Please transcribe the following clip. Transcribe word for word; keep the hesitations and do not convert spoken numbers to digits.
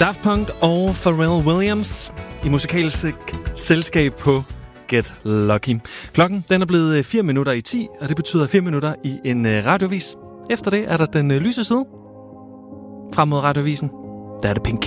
Daft Punk og Pharrell Williams i musikalsk selskab på Get Lucky. Klokken den er blevet fire minutter i ti, og det betyder fire minutter i en radiovis. Efter det er der den lyse side. Frem mod radiovisen, der er det Pink